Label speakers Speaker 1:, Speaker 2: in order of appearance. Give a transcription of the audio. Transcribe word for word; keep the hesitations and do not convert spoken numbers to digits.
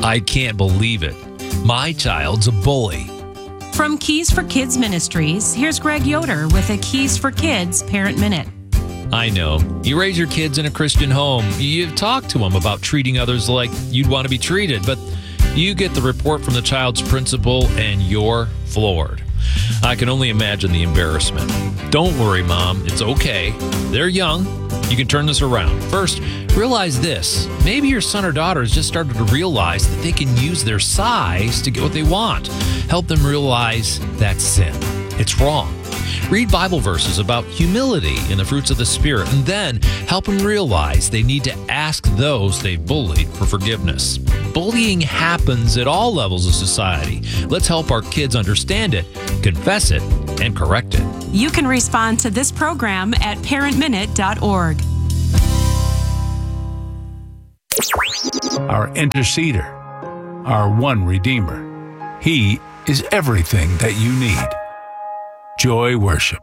Speaker 1: I can't believe it. My child's a bully.
Speaker 2: From Keys for Kids Ministries, here's Greg Yoder with a Keys for Kids Parent Minute.
Speaker 1: I know. You raise your kids in a Christian home. You've talked to them about treating others like you'd want to be treated, but you get the report from the child's principal and you're floored. I can only imagine the embarrassment. Don't worry, Mom. It's okay. They're young. You can turn this around. First, realize this. Maybe your son or daughter has just started to realize that they can use their size to get what they want. Help them realize that's sin. It's wrong. Read Bible verses about humility and the fruits of the Spirit, and then help them realize they need to ask those they bullied for forgiveness. Bullying happens at all levels of society. Let's help our kids understand it, confess it, and correct it.
Speaker 2: You can respond to this program at parent minute dot org.
Speaker 3: Our interceder, our one Redeemer. He is everything that you need. Joy Worship.